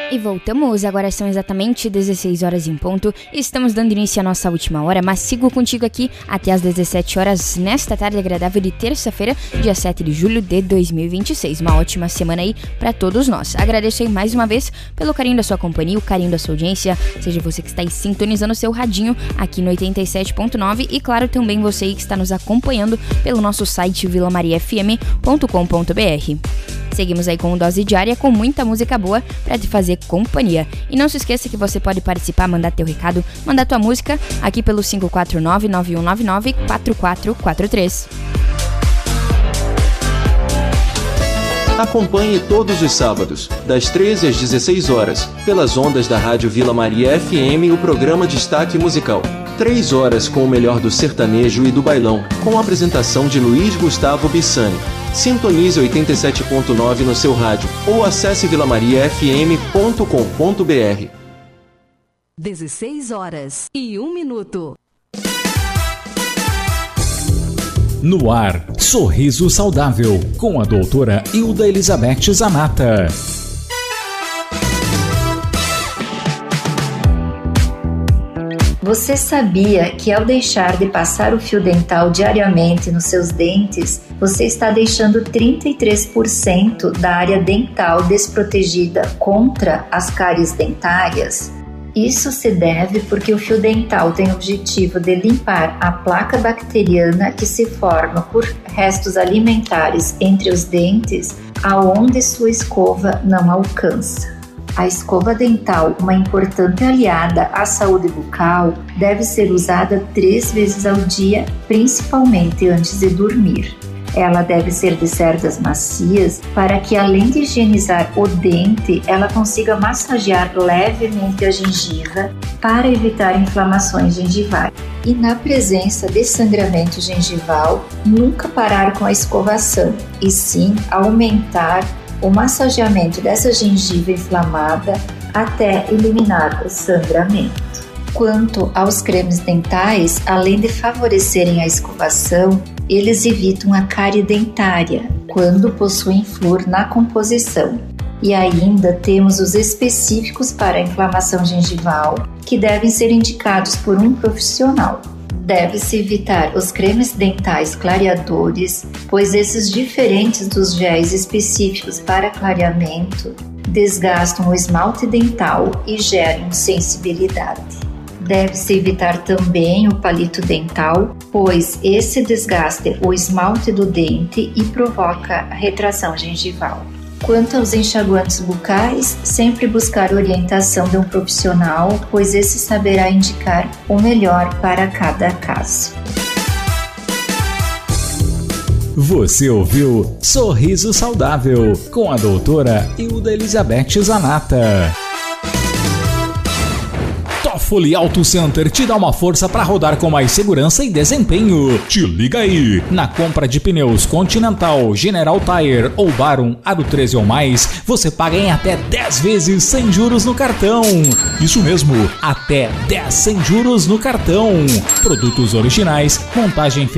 E voltamos, agora são exatamente 16 horas em ponto. Estamos dando início à nossa última hora, mas sigo contigo aqui até as 17 horas nesta tarde agradável de terça-feira, dia 7 de julho de 2026. Uma ótima semana aí pra todos nós. Agradeço aí mais uma vez pelo carinho da sua companhia, o carinho da sua audiência, seja você que está aí sintonizando o seu radinho aqui no 87.9 e claro também você aí que está nos acompanhando pelo nosso site vilamariafm.com.br. Seguimos aí com Dose Diária com muita música boa pra te fazer companhia. E não se esqueça que você pode participar, mandar teu recado, mandar tua música aqui pelo 549-9199-4443. Acompanhe todos os sábados, das 13 às 16 horas, pelas ondas da Rádio Vila Maria FM, o programa Destaque Musical. 3 horas com o melhor do sertanejo e do bailão, com a apresentação de Luiz Gustavo Bissani. Sintonize 87.9 no seu rádio ou acesse vilamariafm.com.br. 16 horas e 1 minuto. No ar, Sorriso Saudável, com a doutora Hilda Elizabeth Zanata. Você sabia que ao deixar de passar o fio dental diariamente nos seus dentes, você está deixando 33% da área dental desprotegida contra as cáries dentárias? Isso se deve porque o fio dental tem o objetivo de limpar a placa bacteriana que se forma por restos alimentares entre os dentes, aonde sua escova não alcança. A escova dental, uma importante aliada à saúde bucal, deve ser usada 3 vezes ao dia, principalmente antes de dormir. Ela deve ser de cerdas macias para que, além de higienizar o dente, ela consiga massagear levemente a gengiva para evitar inflamações gengivais. E na presença de sangramento gengival, nunca parar com a escovação, e sim aumentar o massageamento dessa gengiva inflamada até eliminar o sangramento. Quanto aos cremes dentais, além de favorecerem a escovação, eles evitam a cárie dentária quando possuem flúor na composição. E ainda temos os específicos para a inflamação gengival, que devem ser indicados por um profissional. Deve-se evitar os cremes dentais clareadores, pois esses, diferentes dos géis específicos para clareamento, desgastam o esmalte dental e geram sensibilidade. Deve-se evitar também o palito dental, pois esse desgasta o esmalte do dente e provoca retração gengival. Quanto aos enxaguantes bucais, sempre buscar orientação de um profissional, pois esse saberá indicar o melhor para cada caso. Você ouviu Sorriso Saudável, com a doutora Hilda Elizabeth Zanata. Toffoli Auto Center te dá uma força para rodar com mais segurança e desempenho. Te liga aí! Na compra de pneus Continental, General Tire ou Barum Aro 13 ou mais, você paga em até 10 vezes sem juros no cartão. Isso mesmo, até 10 sem juros no cartão. Produtos originais, montagem